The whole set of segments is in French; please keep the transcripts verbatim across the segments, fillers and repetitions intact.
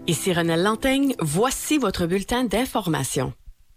Ici Renelle Lantaigne, voici votre bulletin d'information.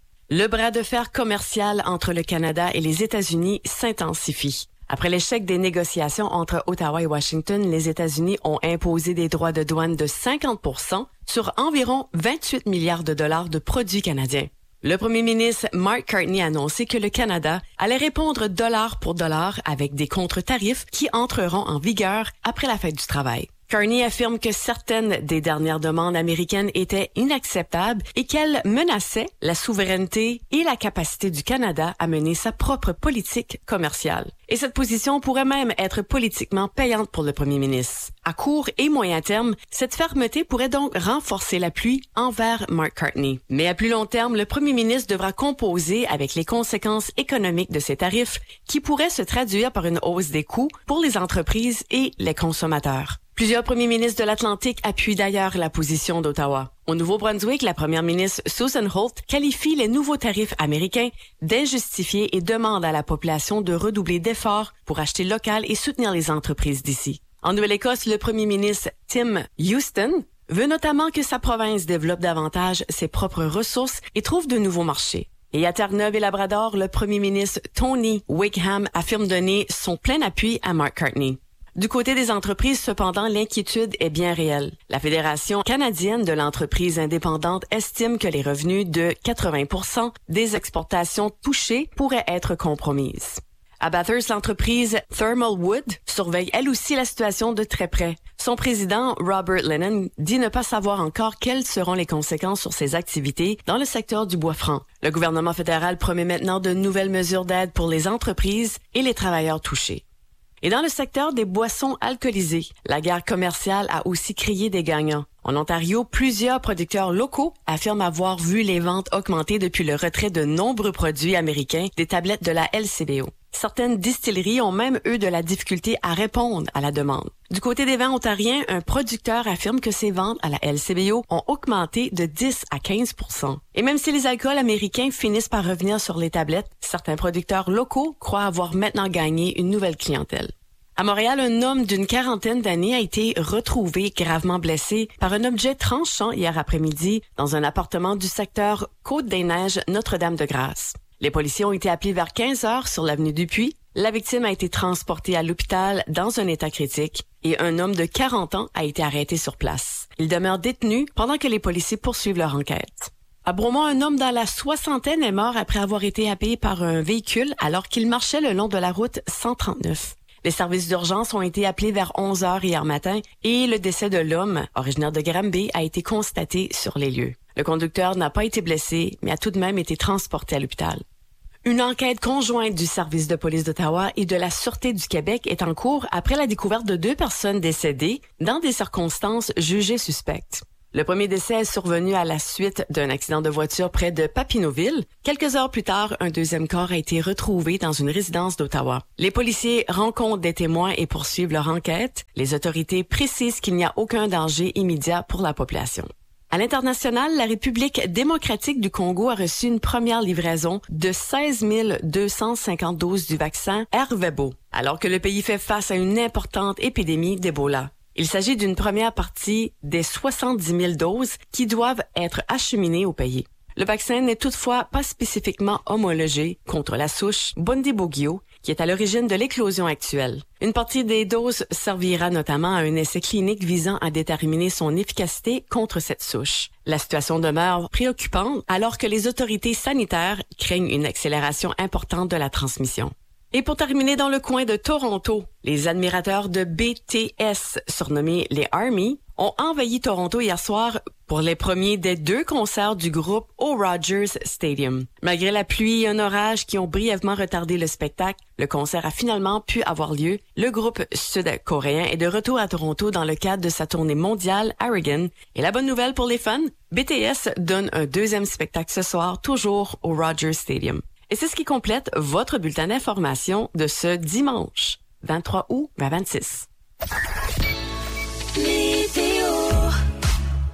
Le bras de fer commercial entre le Canada et les États-Unis s'intensifie. Après l'échec des négociations entre Ottawa et Washington, les États-Unis ont imposé des droits de douane de cinquante pour cent sur environ vingt-huit milliards de dollars de produits canadiens. Le premier ministre Mark Carney a annoncé que le Canada allait répondre dollar pour dollar avec des contre-tarifs qui entreront en vigueur après la fête du travail. Carney affirme que certaines des dernières demandes américaines étaient inacceptables et qu'elles menaçaient la souveraineté et la capacité du Canada à mener sa propre politique commerciale. Et cette position pourrait même être politiquement payante pour le premier ministre. À court et moyen terme, cette fermeté pourrait donc renforcer l'appui envers Mark Carney. Mais à plus long terme, le premier ministre devra composer avec les conséquences économiques de ces tarifs qui pourraient se traduire par une hausse des coûts pour les entreprises et les consommateurs. Plusieurs premiers ministres de l'Atlantique appuient d'ailleurs la position d'Ottawa. Au Nouveau-Brunswick, la première ministre Susan Holt qualifie les nouveaux tarifs américains d'injustifiés et demande à la population de redoubler d'efforts pour acheter local et soutenir les entreprises d'ici. En Nouvelle-Écosse, le premier ministre Tim Houston veut notamment que sa province développe davantage ses propres ressources et trouve de nouveaux marchés. Et à Terre-Neuve et Labrador, le premier ministre Tony Wickham affirme donner son plein appui à Mark Carney. Du côté des entreprises, cependant, l'inquiétude est bien réelle. La Fédération canadienne de l'entreprise indépendante estime que les revenus de quatre-vingts pour cent des exportations touchées pourraient être compromises. À Bathurst, l'entreprise Thermal Wood surveille elle aussi la situation de très près. Son président, Robert Lennon, dit ne pas savoir encore quelles seront les conséquences sur ses activités dans le secteur du bois franc. Le gouvernement fédéral promet maintenant de nouvelles mesures d'aide pour les entreprises et les travailleurs touchés. Et dans le secteur des boissons alcoolisées, la guerre commerciale a aussi créé des gagnants. En Ontario, plusieurs producteurs locaux affirment avoir vu les ventes augmenter depuis le retrait de nombreux produits américains des tablettes de la L C B O. Certaines distilleries ont même eu de la difficulté à répondre à la demande. Du côté des vins ontariens, un producteur affirme que ses ventes à la L C B O ont augmenté de dix à quinze pour cent. Et même si les alcools américains finissent par revenir sur les tablettes, certains producteurs locaux croient avoir maintenant gagné une nouvelle clientèle. À Montréal, un homme d'une quarantaine d'années a été retrouvé gravement blessé par un objet tranchant hier après-midi dans un appartement du secteur Côte-des-Neiges, Notre-Dame-de-Grâce. Les policiers ont été appelés vers quinze heures sur l'avenue du Puy. La victime a été transportée à l'hôpital dans un état critique et un homme de quarante ans a été arrêté sur place. Il demeure détenu pendant que les policiers poursuivent leur enquête. À Bromont, un homme dans la soixantaine est mort après avoir été happé par un véhicule alors qu'il marchait le long de la route cent trente-neuf. Les services d'urgence ont été appelés vers onze heures hier matin et le décès de l'homme, originaire de Granby, a été constaté sur les lieux. Le conducteur n'a pas été blessé, mais a tout de même été transporté à l'hôpital. Une enquête conjointe du service de police d'Ottawa et de la Sûreté du Québec est en cours après la découverte de deux personnes décédées dans des circonstances jugées suspectes. Le premier décès est survenu à la suite d'un accident de voiture près de Papineauville. Quelques heures plus tard, un deuxième corps a été retrouvé dans une résidence d'Ottawa. Les policiers rencontrent des témoins et poursuivent leur enquête. Les autorités précisent qu'il n'y a aucun danger immédiat pour la population. À l'international, la République démocratique du Congo a reçu une première livraison de seize mille deux cent cinquante doses du vaccin Ervebo, alors que le pays fait face à une importante épidémie d'Ebola. Il s'agit d'une première partie des soixante-dix mille doses qui doivent être acheminées au pays. Le vaccin n'est toutefois pas spécifiquement homologé contre la souche Bundibugyo, qui est à l'origine de l'éclosion actuelle. Une partie des doses servira notamment à un essai clinique visant à déterminer son efficacité contre cette souche. La situation demeure préoccupante alors que les autorités sanitaires craignent une accélération importante de la transmission. Et pour terminer dans le coin de Toronto, les admirateurs de B T S, surnommés les Army, ont envahi Toronto hier soir pour les premiers des deux concerts du groupe au Rogers Stadium. Malgré la pluie et un orage qui ont brièvement retardé le spectacle, le concert a finalement pu avoir lieu. Le groupe sud-coréen est de retour à Toronto dans le cadre de sa tournée mondiale Aragon. Et la bonne nouvelle pour les fans, B T S donne un deuxième spectacle ce soir, toujours au Rogers Stadium. Et c'est ce qui complète votre bulletin d'information de ce dimanche, vingt-trois août vingt vingt-six. Météo. On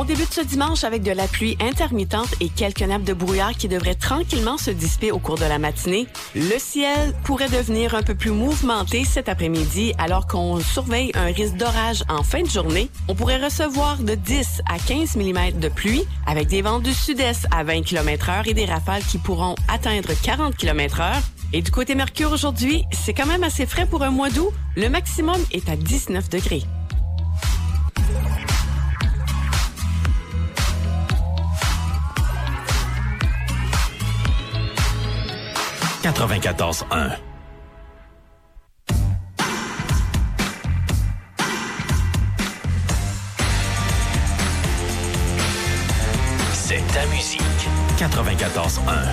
On débute ce dimanche avec de la pluie intermittente et quelques nappes de brouillard qui devraient tranquillement se dissiper au cours de la matinée. Le ciel pourrait devenir un peu plus mouvementé cet après-midi alors qu'on surveille un risque d'orage en fin de journée. On pourrait recevoir de dix à quinze millimètres de pluie avec des vents du sud-est à vingt kilomètres heure et des rafales qui pourront atteindre quarante kilomètres heure. Et du côté Mercure aujourd'hui, c'est quand même assez frais pour un mois d'août. Le maximum est à dix-neuf degrés. quatre-vingt-quatorze un. C'est ta musique. quatre-vingt-quatorze un.